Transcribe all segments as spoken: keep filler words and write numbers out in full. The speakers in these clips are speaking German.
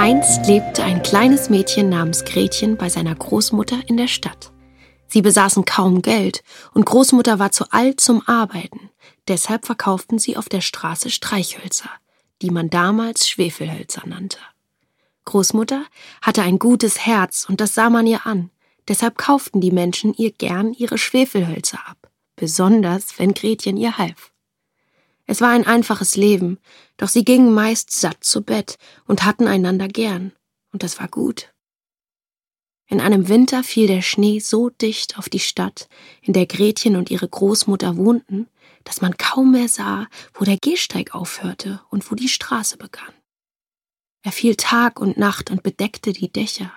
Einst lebte ein kleines Mädchen namens Gretchen bei seiner Großmutter in der Stadt. Sie besaßen kaum Geld und Großmutter war zu alt zum Arbeiten. Deshalb verkauften sie auf der Straße Streichhölzer, die man damals Schwefelhölzer nannte. Großmutter hatte ein gutes Herz und das sah man ihr an. Deshalb kauften die Menschen ihr gern ihre Schwefelhölzer ab, besonders wenn Gretchen ihr half. Es war ein einfaches Leben, doch sie gingen meist satt zu Bett und hatten einander gern, und das war gut. In einem Winter fiel der Schnee so dicht auf die Stadt, in der Gretchen und ihre Großmutter wohnten, dass man kaum mehr sah, wo der Gehsteig aufhörte und wo die Straße begann. Er fiel Tag und Nacht und bedeckte die Dächer.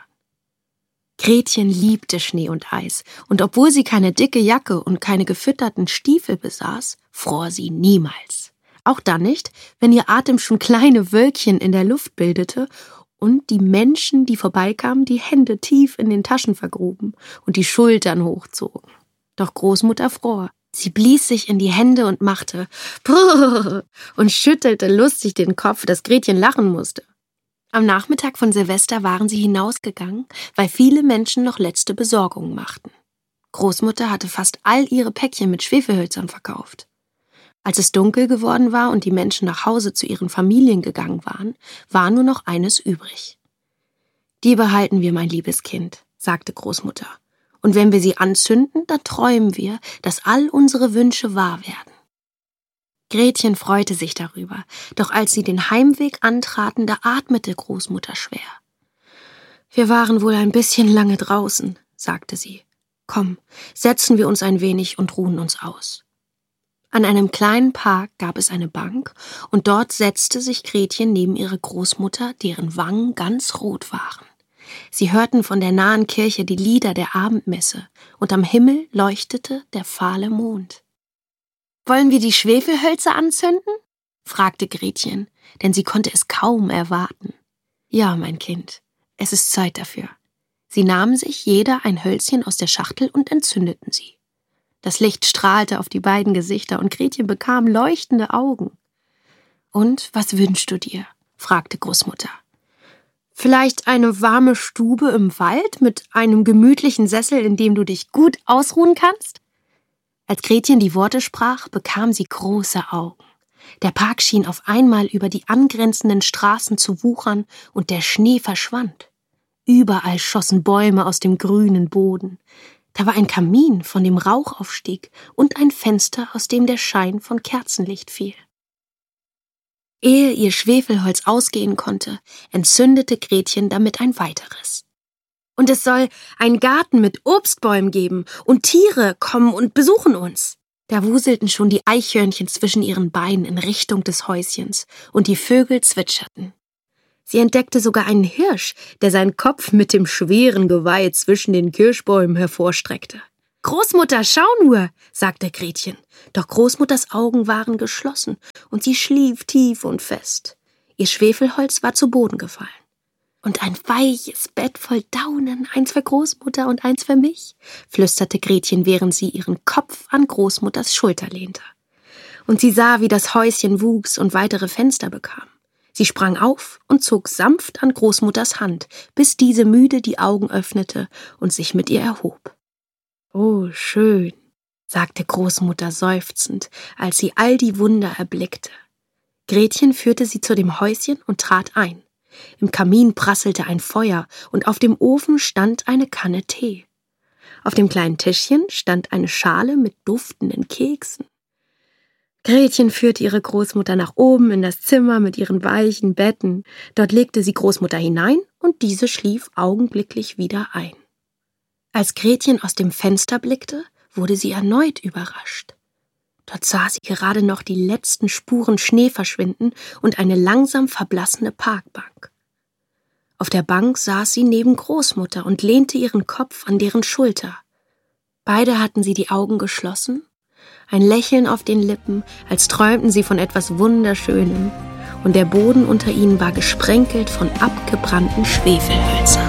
Gretchen liebte Schnee und Eis, und obwohl sie keine dicke Jacke und keine gefütterten Stiefel besaß, fror sie niemals. Auch dann nicht, wenn ihr Atem schon kleine Wölkchen in der Luft bildete und die Menschen, die vorbeikamen, die Hände tief in den Taschen vergruben und die Schultern hochzogen. Doch Großmutter fror. Sie blies sich in die Hände und machte Brrr und schüttelte lustig den Kopf, dass Gretchen lachen musste. Am Nachmittag von Silvester waren sie hinausgegangen, weil viele Menschen noch letzte Besorgungen machten. Großmutter hatte fast all ihre Päckchen mit Schwefelhölzern verkauft. Als es dunkel geworden war und die Menschen nach Hause zu ihren Familien gegangen waren, war nur noch eines übrig. »Die behalten wir, mein liebes Kind«, sagte Großmutter. »Und wenn wir sie anzünden, dann träumen wir, dass all unsere Wünsche wahr werden.« Gretchen freute sich darüber, doch als sie den Heimweg antraten, da atmete Großmutter schwer. »Wir waren wohl ein bisschen lange draußen«, sagte sie. »Komm, setzen wir uns ein wenig und ruhen uns aus.« An einem kleinen Park gab es eine Bank, und dort setzte sich Gretchen neben ihre Großmutter, deren Wangen ganz rot waren. Sie hörten von der nahen Kirche die Lieder der Abendmesse, und am Himmel leuchtete der fahle Mond. »Wollen wir die Schwefelhölzer anzünden?« fragte Gretchen, denn sie konnte es kaum erwarten. »Ja, mein Kind, es ist Zeit dafür.« Sie nahmen sich jeder ein Hölzchen aus der Schachtel und entzündeten sie. Das Licht strahlte auf die beiden Gesichter und Gretchen bekam leuchtende Augen. »Und was wünschst du dir?« fragte Großmutter. »Vielleicht eine warme Stube im Wald mit einem gemütlichen Sessel, in dem du dich gut ausruhen kannst?« Als Gretchen die Worte sprach, bekam sie große Augen. Der Park schien auf einmal über die angrenzenden Straßen zu wuchern und der Schnee verschwand. Überall schossen Bäume aus dem grünen Boden. Da war ein Kamin, von dem Rauch aufstieg, und ein Fenster, aus dem der Schein von Kerzenlicht fiel. Ehe ihr Schwefelholz ausgehen konnte, entzündete Gretchen damit ein weiteres. »Und es soll einen Garten mit Obstbäumen geben, und Tiere kommen und besuchen uns.« Da wuselten schon die Eichhörnchen zwischen ihren Beinen in Richtung des Häuschens, und die Vögel zwitscherten. Sie entdeckte sogar einen Hirsch, der seinen Kopf mit dem schweren Geweih zwischen den Kirschbäumen hervorstreckte. »Großmutter, schau nur«, sagte Gretchen. Doch Großmutters Augen waren geschlossen, und sie schlief tief und fest. Ihr Schwefelholz war zu Boden gefallen. »Und ein weiches Bett voll Daunen, eins für Großmutter und eins für mich«, flüsterte Gretchen, während sie ihren Kopf an Großmutters Schulter lehnte. Und sie sah, wie das Häuschen wuchs und weitere Fenster bekam. Sie sprang auf und zog sanft an Großmutters Hand, bis diese müde die Augen öffnete und sich mit ihr erhob. »Oh, schön«, sagte Großmutter seufzend, als sie all die Wunder erblickte. Gretchen führte sie zu dem Häuschen und trat ein. Im Kamin prasselte ein Feuer und auf dem Ofen stand eine Kanne Tee. Auf dem kleinen Tischchen stand eine Schale mit duftenden Keksen. Gretchen führte ihre Großmutter nach oben in das Zimmer mit ihren weichen Betten. Dort legte sie Großmutter hinein und diese schlief augenblicklich wieder ein. Als Gretchen aus dem Fenster blickte, wurde sie erneut überrascht. Dort sah sie gerade noch die letzten Spuren Schnee verschwinden und eine langsam verblassene Parkbank. Auf der Bank saß sie neben Großmutter und lehnte ihren Kopf an deren Schulter. Beide hatten sie die Augen geschlossen, ein Lächeln auf den Lippen, als träumten sie von etwas Wunderschönem, und der Boden unter ihnen war gesprenkelt von abgebrannten Schwefelhölzern.